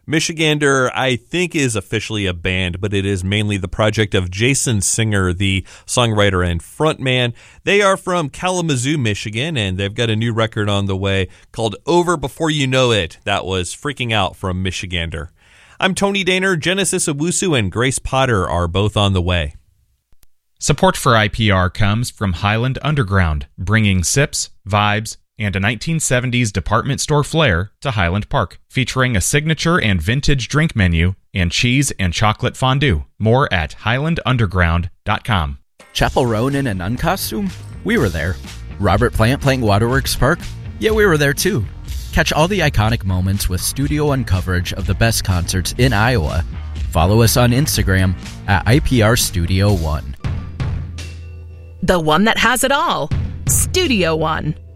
Michigander, I think, is officially a band, but it is mainly the project of Jason Singer, the songwriter and frontman. They are from Kalamazoo, Michigan, and they've got a new record on the way called Over Before You Know It. That was Freaking Out from Michigander. I'm Tony Daner. Genesis Owusu and Grace Potter are both on the way. Support for IPR comes from Highland Underground, bringing sips, vibes, and a 1970s department store flair to Highland Park, featuring a signature and vintage drink menu and cheese and chocolate fondue. More at highlandunderground.com. Chapel Roan in a nun costume? We were there. Robert Plant playing Waterworks Park? Yeah, we were there too. Catch all the iconic moments with Studio One coverage of the best concerts in Iowa. Follow us on Instagram at IPR Studio One. The one that has it all. Studio One.